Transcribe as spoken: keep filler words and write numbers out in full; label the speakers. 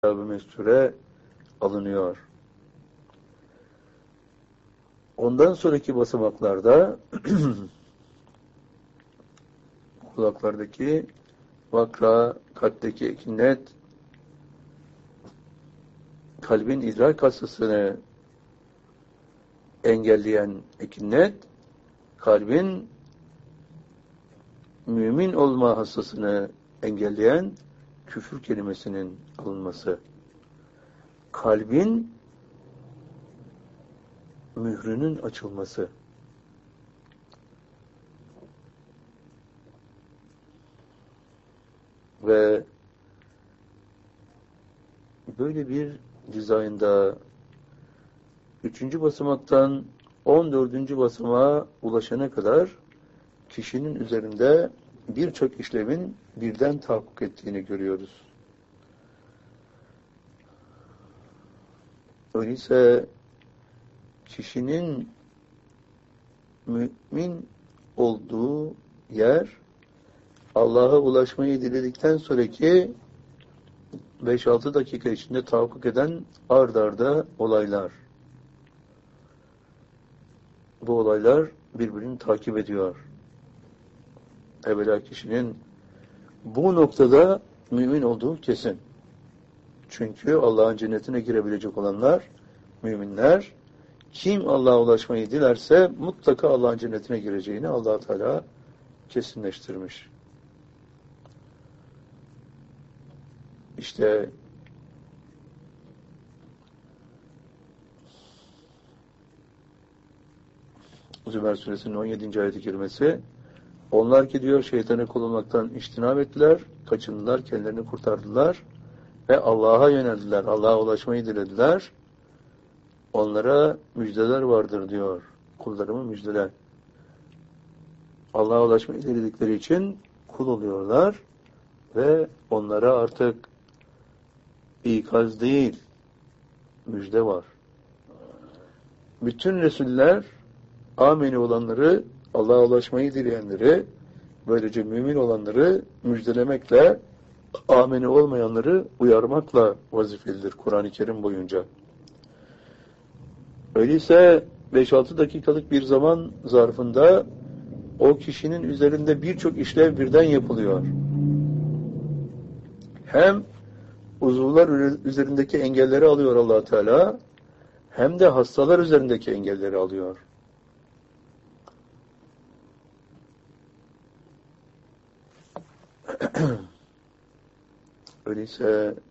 Speaker 1: kitab-ı mesture alınıyor. Ondan sonraki basamaklarda kulaklardaki vakra, kalpteki ekinnet, kalbin idrak hastasını engelleyen ekinnet, kalbin mümin olma hastasını engelleyen küfür kelimesinin alınması. Kalbin mührünün açılması. Ve böyle bir dizaynda üçüncü basamaktan on dördüncü basamağa ulaşana kadar kişinin üzerinde birçok işlevin birden tahakkuk ettiğini görüyoruz. Öyleyse kişinin mümin olduğu yer Allah'a ulaşmayı diledikten sonraki beş altı dakika içinde tahakkuk eden ard arda olaylar. Bu olaylar birbirini takip ediyor. Evvela kişinin bu noktada mümin olduğu kesin. Çünkü Allah'ın cennetine girebilecek olanlar müminler. Kim Allah'a ulaşmayı dilerse mutlaka Allah'ın cennetine gireceğini Allah Teala kesinleştirmiş. İşte Zümer Suresinin on yedinci ayet-i kerimesi, onlar ki diyor şeytana kul olmaktan içtinab ettiler, kaçındılar, kendilerini kurtardılar ve Allah'a yöneldiler, Allah'a ulaşmayı dilediler. Onlara müjdeler vardır diyor. Kullarımı müjdeler. Allah'a ulaşmayı diledikleri için kul oluyorlar ve onlara artık ikaz değil, müjde var. Bütün Resuller ameni olanları, Allah'a ulaşmayı dileyenleri, böylece mümin olanları müjdelemekle, ameni olmayanları uyarmakla vazifelidir Kur'an-ı Kerim boyunca. Öyleyse beş altı dakikalık bir zaman zarfında o kişinin üzerinde birçok işlev birden yapılıyor. Hem uzuvlar üzerindeki engelleri alıyor Allah Teala, hem de hastalar üzerindeki engelleri alıyor. Öyleyse